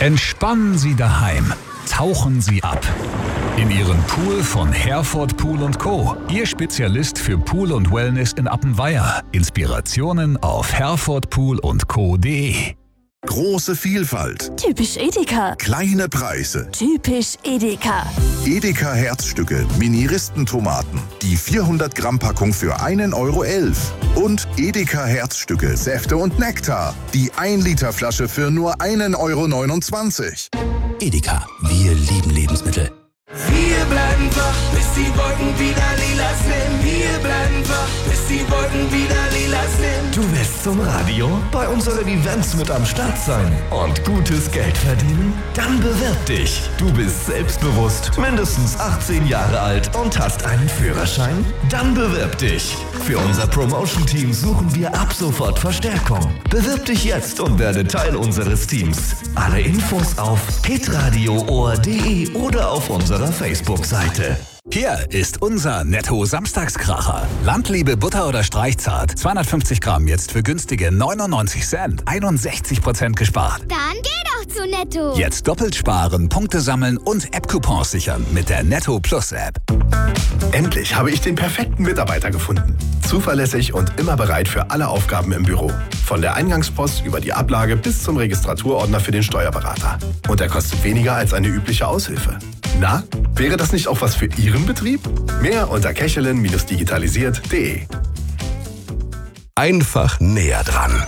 Entspannen Sie daheim. Tauchen Sie ab. In Ihren Pool von Herford Pool & Co. Ihr Spezialist für Pool und Wellness in Appenweier. Inspirationen auf herfordpoolundco.de. Große Vielfalt. Typisch Edeka. Kleine Preise. Typisch Edeka. Edeka Herzstücke, Mini-Ristentomaten. Die 400 Gramm Packung für 1,11 Euro. Und Edeka Herzstücke, Säfte und Nektar. Die 1 Liter Flasche für nur 1,29 Euro. Edeka, wir lieben Lebensmittel. Wir bleiben wach, bis die Wolken wieder lila sind. Wir bleiben wach, bis die Wolken wieder lila sind. Du willst zum Radio, bei unseren Events mit am Start sein und gutes Geld verdienen? Dann bewirb dich. Du bist selbstbewusst, mindestens 18 Jahre alt und hast einen Führerschein? Dann bewirb dich. Für unser Promotion-Team suchen wir ab sofort Verstärkung. Bewirb dich jetzt und werde Teil unseres Teams. Alle Infos auf hitradio.de oder auf unserer Facebook-Seite. Hier ist unser Netto-Samstagskracher. Landliebe Butter oder Streichzart. 250 Gramm jetzt für günstige 99 Cent. 61% gespart. Dann geh doch zu Netto. Jetzt doppelt sparen, Punkte sammeln und App-Coupons sichern mit der Netto Plus App. Endlich habe ich den perfekten Mitarbeiter gefunden. Zuverlässig und immer bereit für alle Aufgaben im Büro. Von der Eingangspost über die Ablage bis zum Registraturordner für den Steuerberater. Und er kostet weniger als eine übliche Aushilfe. Na, wäre das nicht auch was für Ihren Betrieb? Mehr unter kechelin-digitalisiert.de. Einfach näher dran.